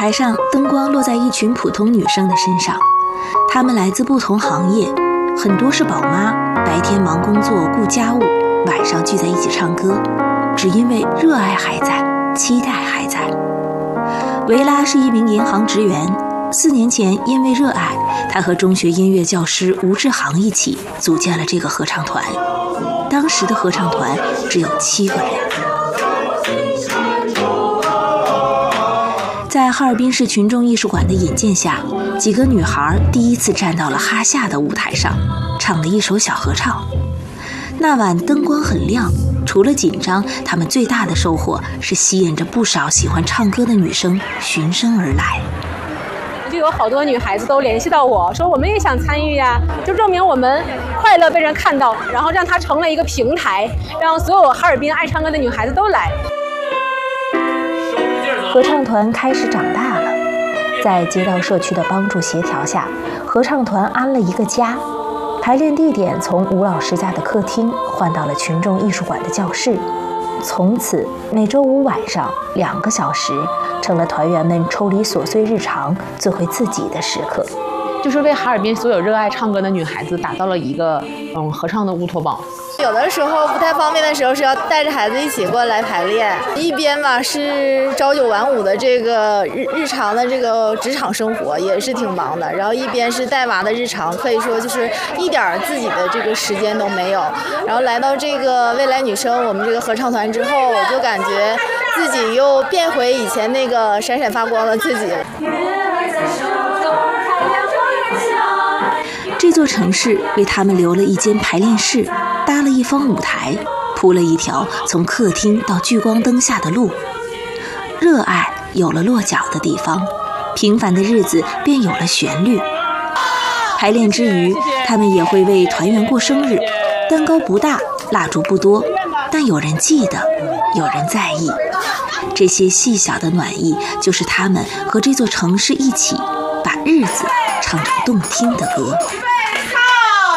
台上，灯光落在一群普通女生的身上，她们来自不同行业，很多是宝妈，白天忙工作顾家务，晚上聚在一起唱歌，只因为热爱还在，期待还在。维拉是一名银行职员，4年前因为热爱，他和中学音乐教师吴志航一起组建了这个合唱团。当时的合唱团只有7个人。在哈尔滨市群众艺术馆的引荐下，几个女孩第一次站到了哈夏的舞台上，唱了一首小合唱。那晚灯光很亮，除了紧张，她们最大的收获是吸引着不少喜欢唱歌的女生循声而来。 就有好多女孩子都联系到我说，我们也想参与呀，就证明我们快乐被人看到，然后让它成了一个平台，让所有哈尔滨爱唱歌的女孩子都来。 合唱团开始长大了，在街道社区的帮助协调下，合唱团安了一个家，排练地点从吴老师家的客厅换到了群众艺术馆的教室。从此每周5晚上2个小时，成了团员们抽离琐碎日常，做回自己的时刻。 就是为哈尔滨所有热爱唱歌的女孩子打造了一个合唱的乌托邦。 有的时候不太方便的时候，是要带着孩子一起过来排练。一边吧是朝9晚5的这个日常的这个职场生活，也是挺忙的。然后一边是带娃的日常，可以说就是一点自己的这个时间都没有。然后来到这个未来女生我们这个合唱团之后，我就感觉自己又变回以前那个闪闪发光的自己。 这座城市为他们留了一间排练室，搭了一方舞台，铺了一条从客厅到聚光灯下的路。热爱有了落脚的地方，平凡的日子便有了旋律。排练之余，他们也会为团员过生日，蛋糕不大，蜡烛不多，但有人记得，有人在意。这些细小的暖意，就是他们和这座城市一起把日子唱成动听的歌。